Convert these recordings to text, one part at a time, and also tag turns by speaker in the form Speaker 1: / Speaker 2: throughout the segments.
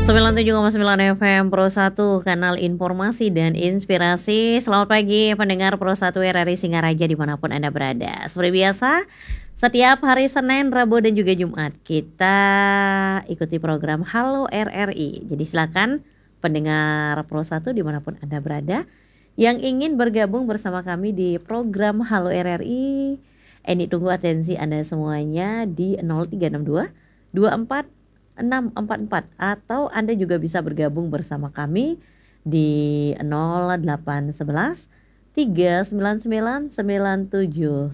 Speaker 1: 97,9 FM Pro 1, kanal informasi dan inspirasi. Selamat pagi pendengar Pro 1 RRI Singaraja dimanapun Anda berada. Seperti biasa, setiap hari Senin, Rabu dan juga Jumat kita ikuti program Halo RRI. Jadi silakan pendengar Pro 1 dimanapun Anda berada yang ingin bergabung bersama kami di program Halo RRI. Ini tunggu atensi Anda semuanya di 0362 24 644 atau Anda juga bisa bergabung bersama kami di 0811 399 9790.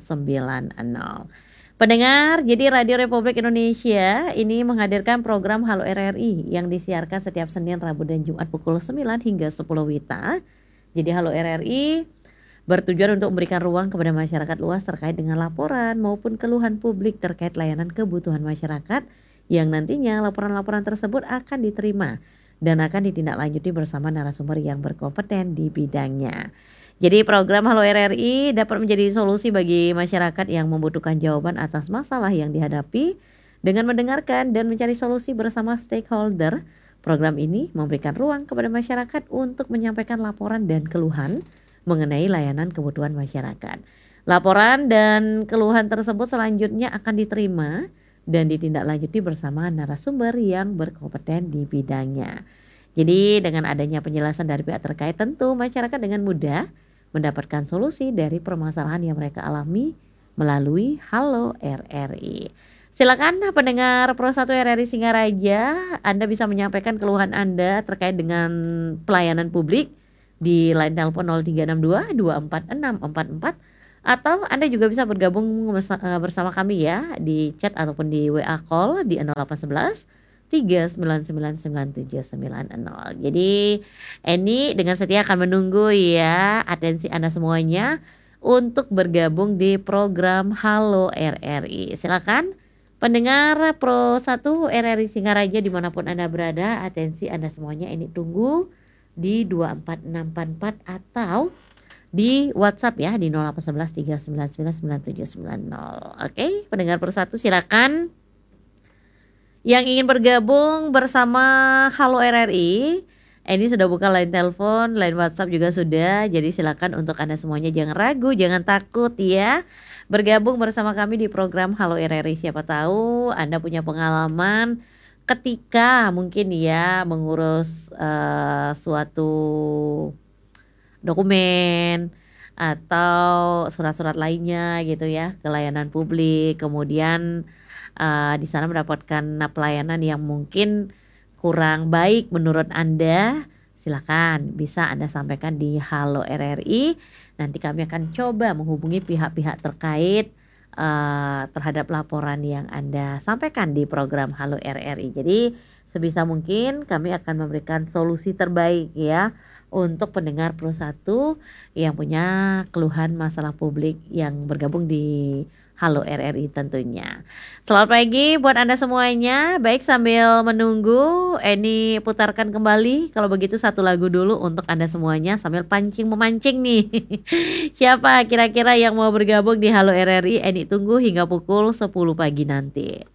Speaker 1: Pendengar, jadi Radio Republik Indonesia ini menghadirkan program Halo RRI yang disiarkan setiap Senin, Rabu dan Jumat pukul 9 hingga 10 WITA. Jadi Halo RRI bertujuan untuk memberikan ruang kepada masyarakat luas terkait dengan laporan maupun keluhan publik terkait layanan kebutuhan masyarakat yang nantinya laporan-laporan tersebut akan diterima dan akan ditindaklanjuti bersama narasumber yang berkompeten di bidangnya. Jadi program Halo RRI dapat menjadi solusi bagi masyarakat yang membutuhkan jawaban atas masalah yang dihadapi dengan mendengarkan dan mencari solusi bersama stakeholder. Program ini memberikan ruang kepada masyarakat untuk menyampaikan laporan dan keluhan mengenai layanan kebutuhan masyarakat. Laporan dan keluhan tersebut selanjutnya akan diterima dan ditindaklanjuti bersama narasumber yang berkompeten di bidangnya. Jadi dengan adanya penjelasan dari pihak terkait, tentu masyarakat dengan mudah mendapatkan solusi dari permasalahan yang mereka alami melalui Halo RRI. Silakan pendengar Pro 1 RRI Singaraja, Anda bisa menyampaikan keluhan Anda terkait dengan pelayanan publik di line telepon 0362 246644 atau Anda juga bisa bergabung bersama kami ya di chat ataupun di WA call di 0811 3999790. Jadi Eni dengan setia akan menunggu ya atensi Anda semuanya untuk bergabung di program Halo RRI. Silakan pendengar Pro 1 RRI Singaraja dimanapun Anda berada, atensi Anda semuanya Eni tunggu di 24644 atau di WhatsApp ya di 0811 399 9790. Oke, pendengar Persatu silakan yang ingin bergabung bersama Halo RRI. Ini sudah buka line telepon, line WhatsApp juga sudah. Jadi silakan untuk Anda semuanya jangan ragu, jangan takut ya. Bergabung bersama kami di program Halo RRI. Siapa tahu Anda punya pengalaman ketika mungkin ya mengurus suatu dokumen atau surat-surat lainnya gitu ya ke layanan publik, kemudian di sana mendapatkan pelayanan yang mungkin kurang baik menurut Anda, silakan bisa Anda sampaikan di Halo RRI. Nanti kami akan coba menghubungi pihak-pihak terkait terhadap laporan yang Anda sampaikan di program Halo RRI. Jadi sebisa mungkin kami akan memberikan solusi terbaik ya untuk pendengar Pro 1 yang punya keluhan masalah publik yang bergabung di Halo RRI tentunya. Selamat pagi buat Anda semuanya. Baik, sambil menunggu Eni putarkan kembali kalau begitu satu lagu dulu untuk Anda semuanya sambil memancing nih. Siapa kira-kira yang mau bergabung di Halo RRI? Eni tunggu hingga pukul 10 pagi nanti.